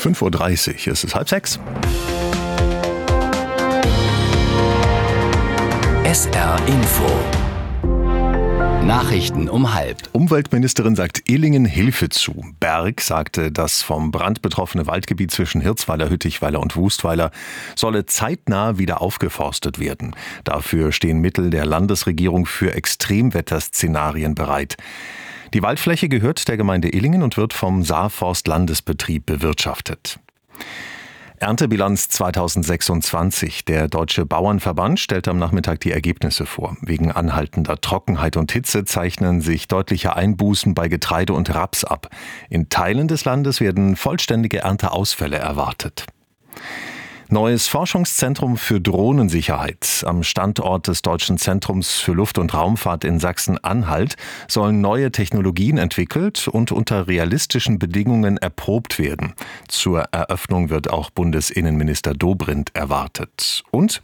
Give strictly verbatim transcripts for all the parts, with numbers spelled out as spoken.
fünf Uhr dreißig, es ist halb sechs. S R Info. Nachrichten um halb. Umweltministerin sagt Illingen Hilfe zu. Berg sagte, das vom Brand betroffene Waldgebiet zwischen Hirzweiler, Hüttichweiler und Wustweiler solle zeitnah wieder aufgeforstet werden. Dafür stehen Mittel der Landesregierung für Extremwetterszenarien bereit. Die Waldfläche gehört der Gemeinde Illingen und wird vom Saarforst-Landesbetrieb bewirtschaftet. Erntebilanz zweitausendsechsundzwanzig. Der Deutsche Bauernverband stellt am Nachmittag die Ergebnisse vor. Wegen anhaltender Trockenheit und Hitze zeichnen sich deutliche Einbußen bei Getreide und Raps ab. In Teilen des Landes werden vollständige Ernteausfälle erwartet. Neues Forschungszentrum für Drohnensicherheit. Am Standort des Deutschen Zentrums für Luft- und Raumfahrt in Sachsen-Anhalt sollen neue Technologien entwickelt und unter realistischen Bedingungen erprobt werden. Zur Eröffnung wird auch Bundesinnenminister Dobrindt erwartet. Und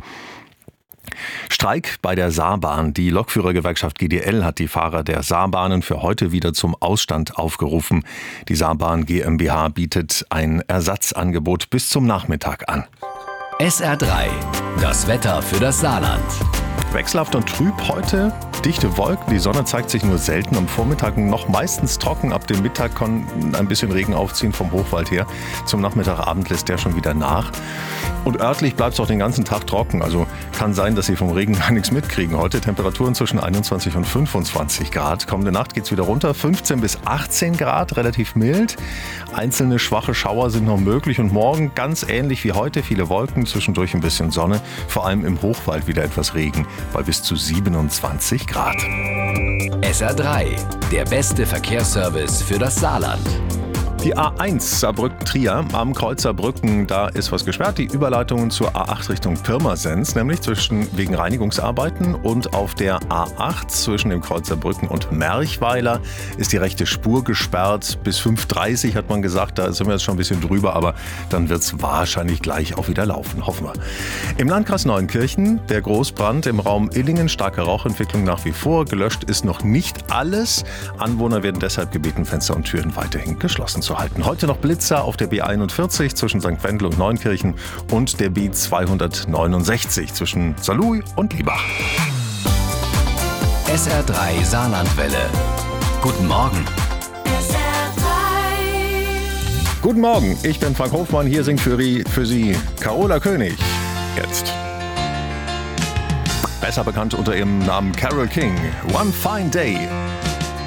Streik bei der Saarbahn. Die Lokführergewerkschaft G D L hat die Fahrer der Saarbahnen für heute wieder zum Ausstand aufgerufen. Die Saarbahn GmbH bietet ein Ersatzangebot bis zum Nachmittag an. S R drei. Das Wetter für das Saarland. Wechselhaft und trüb heute, dichte Wolken, die Sonne zeigt sich nur selten, am Vormittag noch meistens trocken, ab dem Mittag kann ein bisschen Regen aufziehen vom Hochwald her, zum Nachmittagabend lässt der schon wieder nach und örtlich bleibt es auch den ganzen Tag trocken, also kann sein, dass Sie vom Regen gar nichts mitkriegen. Heute Temperaturen zwischen einundzwanzig und fünfundzwanzig Grad, kommende Nacht geht es wieder runter, fünfzehn bis achtzehn Grad, relativ mild, einzelne schwache Schauer sind noch möglich und morgen ganz ähnlich wie heute, viele Wolken, zwischendurch ein bisschen Sonne, vor allem im Hochwald wieder etwas Regen bei bis zu siebenundzwanzig Grad. S R drei, der beste Verkehrsservice für das Saarland. Die A eins Saarbrücken-Trier am Kreuz Saarbrücken, da ist was gesperrt. Die Überleitungen zur A acht Richtung Pirmasens, nämlich zwischen wegen Reinigungsarbeiten, und auf der A acht zwischen dem Kreuz Saarbrücken und Merchweiler ist die rechte Spur gesperrt. Bis fünf Uhr dreißig hat man gesagt, da sind wir jetzt schon ein bisschen drüber, aber dann wird es wahrscheinlich gleich auch wieder laufen, hoffen wir. Im Landkreis Neunkirchen der Großbrand im Raum Illingen, starke Rauchentwicklung nach wie vor. Gelöscht ist noch nicht alles. Anwohner werden deshalb gebeten, Fenster und Türen weiterhin geschlossen zu halten. Heute noch Blitzer auf der B einundvierzig zwischen Sankt Wendel und Neunkirchen und der B zweihundertneunundsechzig zwischen Saarlouis und Liebach. S R drei Saarlandwelle. Guten Morgen. S R drei. Guten Morgen, ich bin Frank Hofmann. Hier singt für, für Sie Carola König. Jetzt. Besser bekannt unter ihrem Namen Carole King. One Fine Day.